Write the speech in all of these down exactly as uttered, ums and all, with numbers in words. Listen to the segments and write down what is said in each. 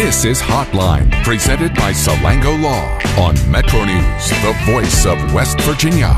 This is Hotline, presented by Salango Law on Metro News, the voice of West Virginia.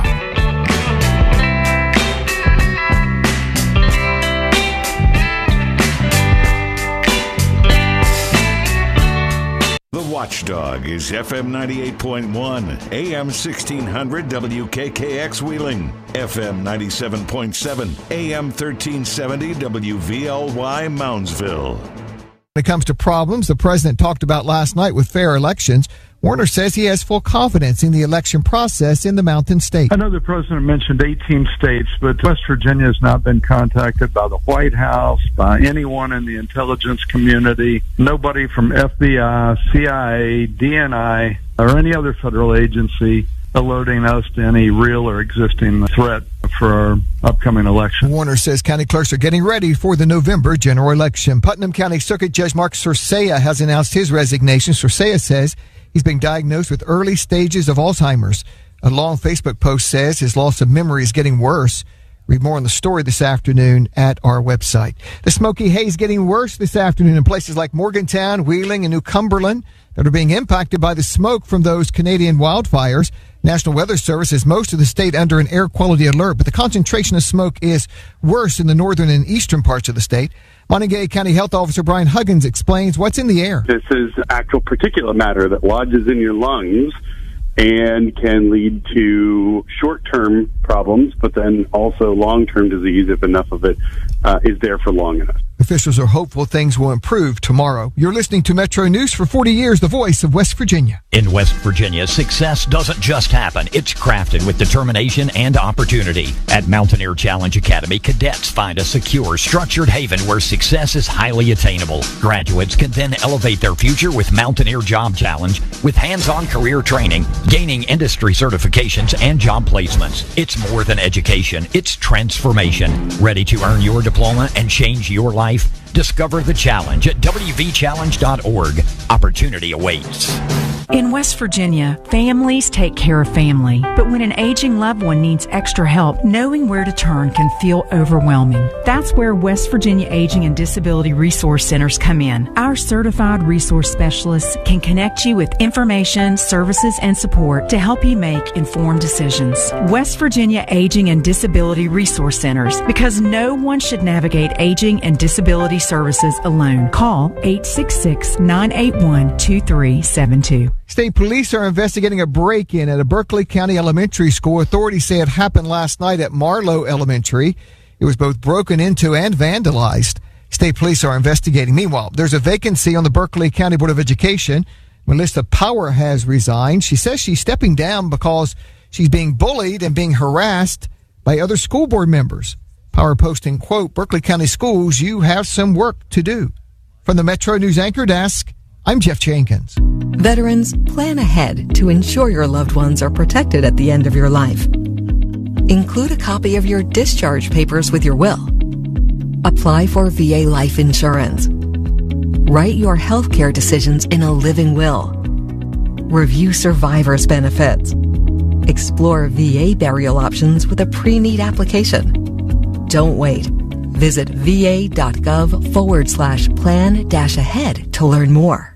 The Watchdog is F M ninety-eight point one, A M sixteen hundred W K K X Wheeling, F M ninety-seven point seven, A M thirteen seventy W V L Y Moundsville. When it comes to problems the president talked about last night with fair elections, Warner says he has full confidence in the election process in the Mountain State. I know the president mentioned eighteen states, but West Virginia has not been contacted by the White House, by anyone in the intelligence community, nobody from F B I, C I A, D N I, or any other federal agency alerting us to any real or existing threat for our upcoming election. Warner says county clerks are getting ready for the November general election. Putnam County Circuit Judge Mark Circea has announced his resignation. Circea says he's being diagnosed with early stages of Alzheimer's. A long Facebook post says his loss of memory is getting worse. Read more on the story this afternoon at our website. The smoky haze getting worse this afternoon in places like Morgantown, Wheeling, and New Cumberland that are being impacted by the smoke from those Canadian wildfires. National Weather Service has most of the state under an air quality alert, but the concentration of smoke is worse in the northern and eastern parts of the state. Montague County Health Officer Brian Huggins explains what's in the air. This is actual particulate matter that lodges in your lungs and can lead to short-term problems, but then also long-term disease if enough of it uh, is there for long enough. Officials are hopeful things will improve tomorrow. You're listening to Metro News for forty years, the voice of West Virginia. In West Virginia, success doesn't just happen. It's crafted with determination and opportunity. At Mountaineer Challenge Academy, cadets find a secure, structured haven where success is highly attainable. Graduates can then elevate their future with Mountaineer Job Challenge with hands-on career training, gaining industry certifications, and job placements. It's more than education. It's transformation. Ready to earn your diploma and change your life? Discover the challenge at W V challenge dot org. Opportunity awaits. In West Virginia, families take care of family. But when an aging loved one needs extra help, knowing where to turn can feel overwhelming. That's where West Virginia Aging and Disability Resource Centers come in. Our certified resource specialists can connect you with information, services, and support to help you make informed decisions. West Virginia Aging and Disability Resource Centers, because no one should navigate aging and disability services alone. Call eight six six, nine eight one, two three seven two. State police are investigating a break-in at a Berkeley County elementary school. Authorities say it happened last night at Marlowe Elementary. It was both broken into and vandalized. State police are investigating. Meanwhile, there's a vacancy on the Berkeley County Board of Education. Melissa Power has resigned. She says she's stepping down because she's being bullied and being harassed by other school board members. Power posting, quote, Berkeley County Schools, you have some work to do. From the Metro News Anchor Desk, I'm Jeff Jenkins. Veterans, plan ahead to ensure your loved ones are protected at the end of your life. Include a copy of your discharge papers with your will. Apply for V A life insurance. Write your health care decisions in a living will. Review survivor's benefits. Explore V A burial options with a pre-need application. Don't wait. Visit va.gov forward slash plan dash ahead to learn more.